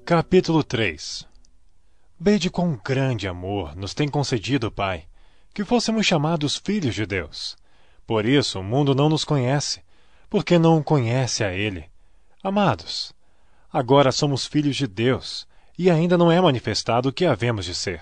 Capítulo 3. Vede quão grande amor nos tem concedido o Pai, que fôssemos chamados filhos de Deus. Por isso o mundo não nos conhece, porque não o conhece a Ele. Amados, agora somos filhos de Deus, e ainda não é manifestado o que havemos de ser.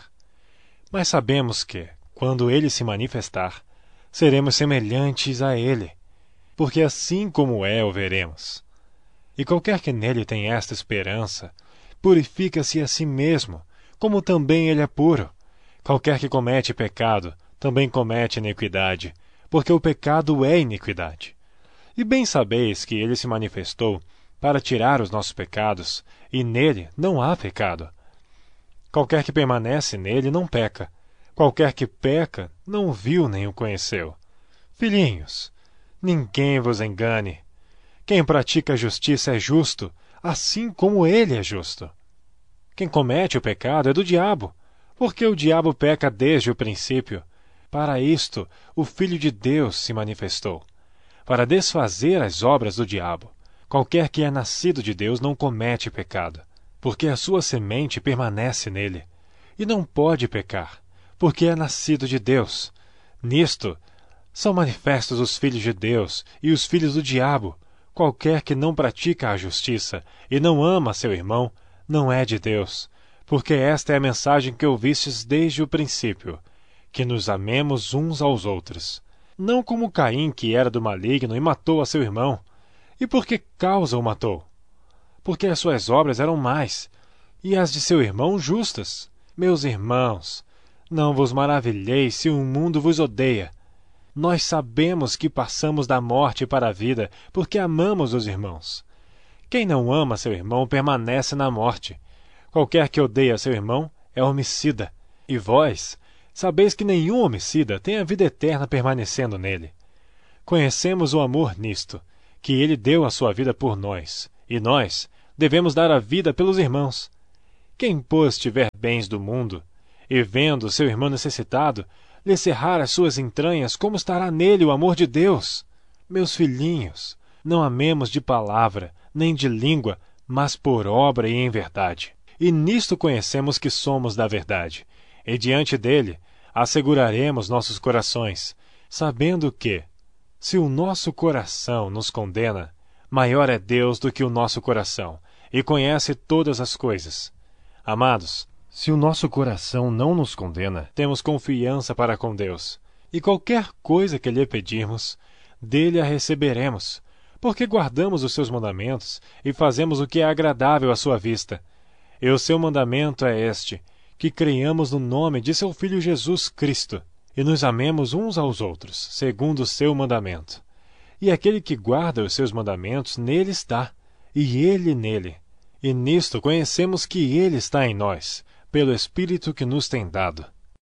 Mas sabemos que, quando Ele se manifestar, seremos semelhantes a Ele, porque assim como é o veremos. E qualquer que nele tem esta esperança, purifica-se a si mesmo, como também ele é puro. Qualquer que comete pecado, também comete iniquidade, porque o pecado é iniquidade. E bem sabeis que ele se manifestou para tirar os nossos pecados, e nele não há pecado. Qualquer que permanece nele não peca. Qualquer que peca não o viu nem o conheceu. Filhinhos, ninguém vos engane. Quem pratica a justiça é justo, assim como ele é justo. Quem comete o pecado é do diabo, porque o diabo peca desde o princípio. Para isto o Filho de Deus se manifestou, para desfazer as obras do diabo. Qualquer que é nascido de Deus não comete pecado, porque a sua semente permanece nele, e não pode pecar, porque é nascido de Deus. Nisto são manifestos os filhos de Deus e os filhos do diabo. Qualquer que não pratica a justiça e não ama seu irmão, não é de Deus, porque esta é a mensagem que ouvistes desde o princípio, que nos amemos uns aos outros. Não como Caim, que era do maligno e matou a seu irmão. E por que causa o matou? Porque as suas obras eram más, e as de seu irmão justas. Meus irmãos, não vos maravilheis se o mundo vos odeia. Nós sabemos que passamos da morte para a vida, porque amamos os irmãos. Quem não ama seu irmão permanece na morte. Qualquer que odeia seu irmão é homicida. E vós sabeis que nenhum homicida tem a vida eterna permanecendo nele. Conhecemos o amor nisto, que ele deu a sua vida por nós, e nós devemos dar a vida pelos irmãos. Quem, pois, tiver bens do mundo, e vendo seu irmão necessitado, lhe cerrar as suas entranhas, como estará nele o amor de Deus? Meus filhinhos, não amemos de palavra, nem de língua, mas por obra e em verdade. E nisto conhecemos que somos da verdade, e diante dele asseguraremos nossos corações, sabendo que, se o nosso coração nos condena, maior é Deus do que o nosso coração, e conhece todas as coisas. Amados, se o nosso coração não nos condena, temos confiança para com Deus, e qualquer coisa que lhe pedirmos, dele a receberemos, porque guardamos os seus mandamentos e fazemos o que é agradável à sua vista. E o seu mandamento é este, que creiamos no nome de seu Filho Jesus Cristo, e nos amemos uns aos outros, segundo o seu mandamento. E aquele que guarda os seus mandamentos, nele está, e ele nele. E nisto conhecemos que ele está em nós, pelo Espírito que nos tem dado.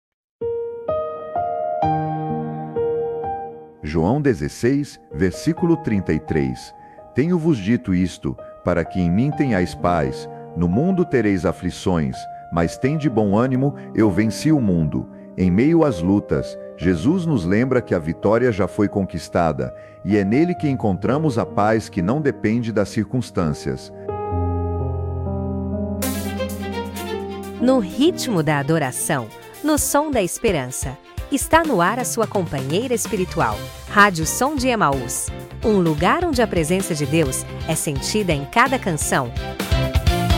João 16, versículo 33. Tenho-vos dito isto, para que em mim tenhais paz. No mundo tereis aflições, mas tende bom ânimo, eu venci o mundo. Em meio às lutas, Jesus nos lembra que a vitória já foi conquistada, e é nele que encontramos a paz que não depende das circunstâncias. No ritmo da adoração, no som da esperança, está no ar a sua companheira espiritual, Rádio Som de Emaús. Um lugar onde a presença de Deus é sentida em cada canção,